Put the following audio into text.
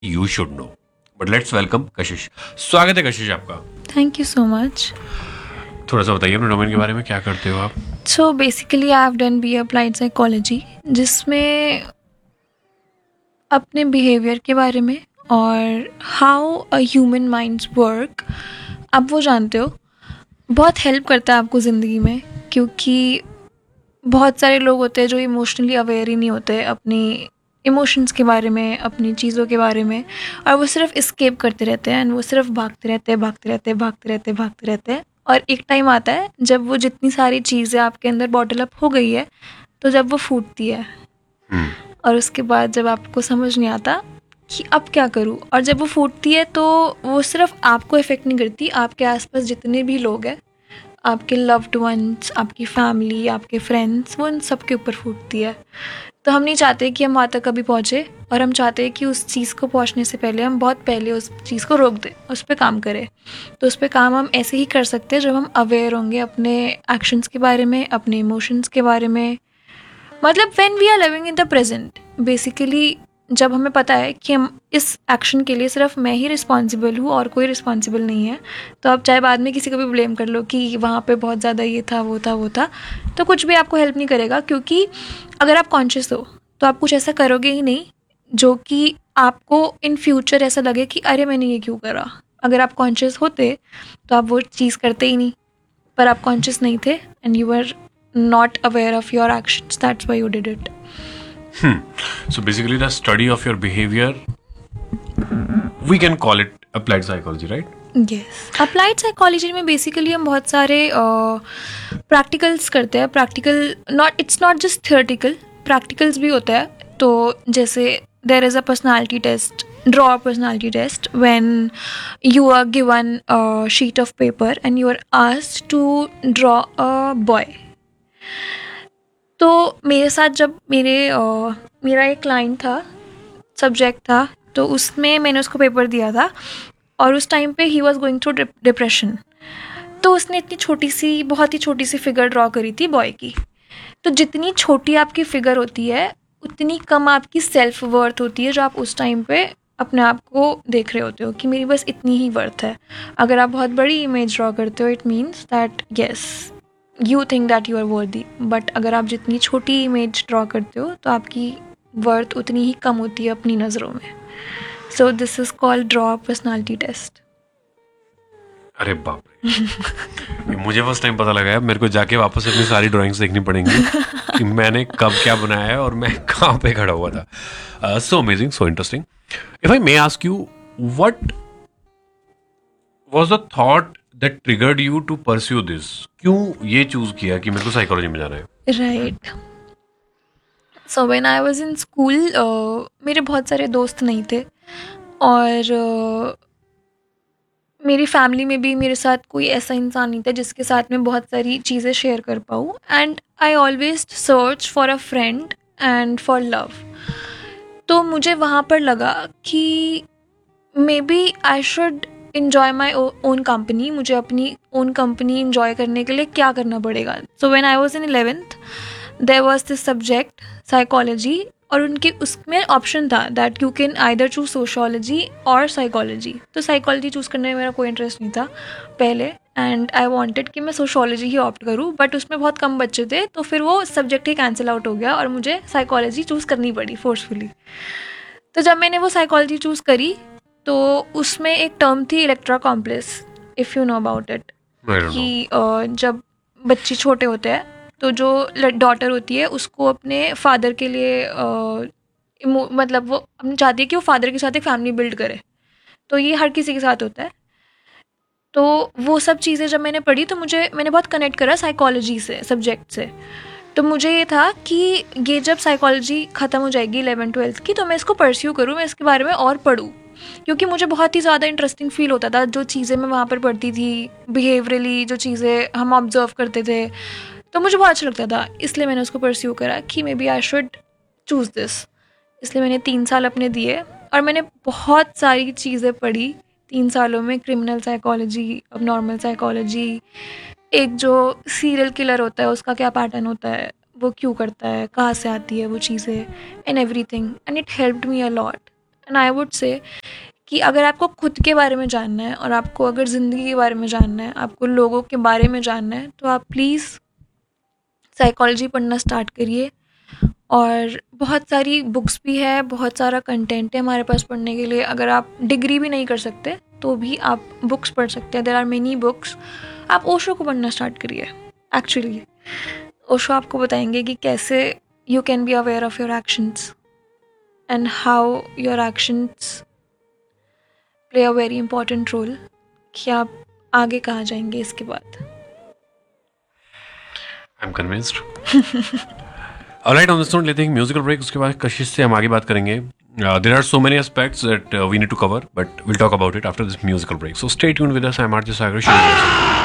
You should know. But let's welcome कशिश. स्वागत है कशिश आपका. Thank you so much. थोड़ा सा बताइए अपने डोमेन के बारे में, क्या करते हो आप? So basically I have done be applied psychology, जिसमें अपने बिहेवियर के बारे में और how a human minds work आप वो जानते हो. बहुत हेल्प करता है आपको ज़िंदगी में, क्योंकि बहुत सारे लोग होते हैं जो इमोशनली अवेयर ही नहीं होते अपनी इमोशंस के बारे में, अपनी चीज़ों के बारे में, और वो सिर्फ इस्केप करते रहते हैं एंड वो सिर्फ भागते रहते हैं, भागते रहते हैं, भागते रहते हैं, भागते रहते हैं. और एक टाइम आता है जब वो जितनी सारी चीज़ें आपके अंदर बॉटल अप हो गई है, तो जब वो फूटती है हम्म. और उसके बाद जब आपको समझ नहीं आता कि अब क्या करूँ, और जब वो फूटती है तो वो सिर्फ आपको इफ़ेक्ट नहीं करती, आपके आसपास जितने भी लोग हैं, आपके लव्ड वंस, आपकी फैमिली, आपके फ्रेंड्स, वो इन सब के ऊपर फूटती है. तो हम नहीं चाहते कि हम वहाँ तक कभी पहुँचे, और हम चाहते हैं कि उस चीज़ को पहुँचने से पहले हम बहुत पहले उस चीज़ को रोक दें, उस पर काम करें. तो उस पर काम हम ऐसे ही कर सकते हैं जब हम अवेयर होंगे अपने एक्शंस के बारे में, अपने इमोशंस के बारे में. मतलब when we are living in the present, basically जब हमें पता है कि हम इस एक्शन के लिए सिर्फ मैं ही रिस्पॉन्सिबल हूँ और कोई रिस्पॉन्सिबल नहीं है. तो आप चाहे बाद में किसी को भी ब्लेम कर लो कि वहाँ पे बहुत ज़्यादा ये था, वो था, वो था, तो कुछ भी आपको हेल्प नहीं करेगा. क्योंकि अगर आप कॉन्शियस हो तो आप कुछ ऐसा करोगे ही नहीं जो कि आपको इन फ्यूचर ऐसा लगे कि अरे मैंने ये क्यों करा. अगर आप कॉन्शियस होते तो आप वो चीज़ करते ही नहीं, पर आप कॉन्शियस नहीं थे and you are not aware of your actions, that's why you did it. So basically the study of your behavior, we can call it applied psychology, right? Yes. Applied psychology में basically हम बहुत सारे practicals करते हैं. Practical not, it's not just theoretical, practicals भी होता है. तो जैसे there is a personality test, draw a personality test, when you are given a sheet of paper and you are asked to draw a boy. तो मेरे साथ जब मेरा एक क्लाइंट था, सब्जेक्ट था, तो उसमें मैंने उसको पेपर दिया था और उस टाइम पे he was going through depression. तो उसने इतनी छोटी सी, बहुत ही छोटी सी फिगर ड्रॉ करी थी बॉय की. तो जितनी छोटी आपकी फिगर होती है उतनी कम आपकी सेल्फ वर्थ होती है, जो आप उस टाइम पे अपने आप को देख रहे होते हो कि मेरी बस इतनी ही वर्थ है. अगर आप बहुत बड़ी इमेज ड्रॉ करते हो, it means that yes you think that you are worthy. But अगर आप जितनी छोटी इमेज ड्रॉ करते हो तो आपकी वर्थ उतनी ही कम होती है अपनी नज़रों में. So this is called draw personality test. अरे बाप रे. ये मुझे फर्स्ट टाइम पता लगा है. मेरे को जाके वापस अपनी सारी ड्राइंग्स देखनी पड़ेंगी कि मैंने कब क्या बनाया है और मैं कहाँ पे खड़ा हुआ था. So amazing, so interesting. If I may ask you, what was the thought that triggered you to pursue this? क्यों ये चूज किया कि मेरे को साइकोलॉजी में जाना है? Right. So when I was in school, मेरे बहुत सारे दोस्त नहीं थे, और मेरी फैमिली में भी मेरे साथ कोई ऐसा इंसान नहीं था जिसके साथ मैं बहुत सारी चीज़ें शेयर कर पाऊँ. And I always search for a friend and for love. तो मुझे वहाँ पर लगा कि may B I should enjoy my own company. मुझे अपनी ओन कंपनी इन्जॉय करने के लिए क्या करना पड़ेगा. So when I was in 11th, there was this subject psychology, और उनके उसमें ऑप्शन था that you can either choose sociology और साइकोलॉजी. तो साइकोलॉजी चूज़ करने में मेरा कोई इंटरेस्ट नहीं था पहले, एंड आई वांटेड कि मैं सोशोलॉजी ही ऑप्ट करूँ. बट उसमें बहुत कम बच्चे थे, तो फिर वो सब्जेक्ट ही कैंसिल आउट हो गया और मुझे साइकोलॉजी चूज़ करनी पड़ी फोर्सफुली. तो जब मैंने वो साइकोलॉजी चूज़ करी, तो उसमें एक टर्म थी Electra complex, if you know about it. I don't know. कि जब बच्चे छोटे होते हैं तो जो डॉटर होती है उसको अपने फादर के लिए मतलब वो अपनी चाहती है कि वो फादर के साथ एक फैमिली बिल्ड करे. तो ये हर किसी के साथ होता है. तो वो सब चीज़ें जब मैंने पढ़ी तो मैंने बहुत कनेक्ट करा साइकोलॉजी से, सब्जेक्ट से. तो मुझे ये था कि ये जब साइकोलॉजी ख़त्म हो जाएगी 11th-12th की, तो मैं इसको परस्यू करूँ, मैं इसके बारे में और पढ़ूँ. क्योंकि मुझे बहुत ही ज़्यादा इंटरेस्टिंग फील होता था जो चीज़ें मैं वहाँ पर पढ़ती थी, बिहेवियरली जो चीज़ें हम ऑब्जर्व करते थे, तो मुझे बहुत अच्छा लगता था. इसलिए मैंने उसको परस्यू करा कि may B I should choose this. इसलिए मैंने 3 साल अपने दिए और मैंने बहुत सारी चीज़ें पढ़ी 3 सालों में. क्रिमिनल साइकोलॉजी, अब नॉर्मल साइकोलॉजी, एक जो सीरियल किलर होता है उसका क्या पैटर्न होता है, वो क्यों करता है, कहाँ से आती है वो चीज़ें, and everything. And it helped me a lot. And I would say कि अगर आपको खुद के बारे में जानना है और आपको अगर ज़िंदगी के बारे में जानना है, आपको लोगों के बारे में जानना है, तो आप प्लीज़ साइकोलॉजी पढ़ना स्टार्ट करिए। और बहुत सारी बुक्स भी है, बहुत सारा कंटेंट है हमारे पास पढ़ने के लिए। अगर आप डिग्री भी नहीं कर सकते तो भी आप बुक्स पढ़ सकते हैं। There are many books. आप ओशो को पढ़ना स्टार्ट करिए। एक्चुअली ओशो आपको बताएंगे कि कैसे you can be aware of your actions and how your actions play a very important role कि आप आगे कहाँ जाएंगे इसके बाद। I am convinced. Alright, on this note लेते हैं म्यूजिकल ब्रेक, उसके बाद कशिश से हम आगे बात करेंगे. There are so many aspects that we need to cover, but we'll talk about it after this musical break. So stay tuned with us. I'm RJ Sagar.